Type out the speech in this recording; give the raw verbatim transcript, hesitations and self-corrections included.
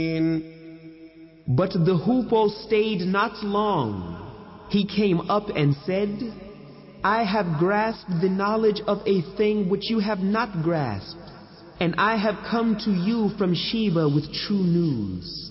But the hoopoe stayed not long. He came up and said, I have grasped the knowledge of a thing which you have not grasped, and I have come to you from Sheba with true news.